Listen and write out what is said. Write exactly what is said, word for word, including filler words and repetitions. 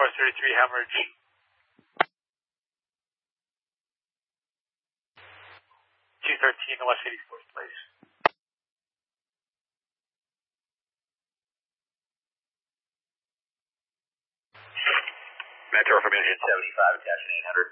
four thirty-three Hemorrhage. two thirteen West eighty-fourth, please. Metro from engine seventy-five, attaching eight hundred.